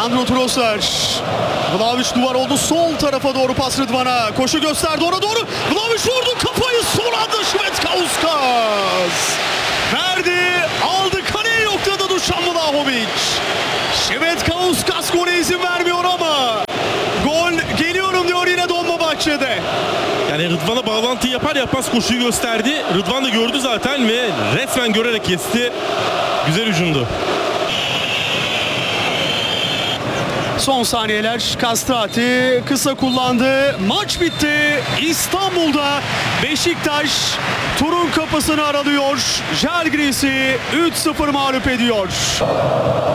Leandro Trossard. Vlahovic duvar oldu. Sol tarafa doğru pas Rıdvan'a. Koşu gösterdi ona doğru. Vlahovic vurdu kafayı. Son anda Švedkauskas. Verdi. Aldı. Kaleye noktada Dušan Vlahovic. Švedkauskas gole izin vermiyor ama gol geliyorum diyor yine Dolmabahçe'de. Yani Rıdvan'a bağlantı yapar yapmaz koşuyu gösterdi. Rıdvan da gördü zaten ve resmen görerek kesti. Güzel hücumdu. Son saniyeler Castrati kısa kullandı. Maç bitti. İstanbul'da Beşiktaş turun kapısını aralıyor. Žalgiris'i 3-0 mağlup ediyor.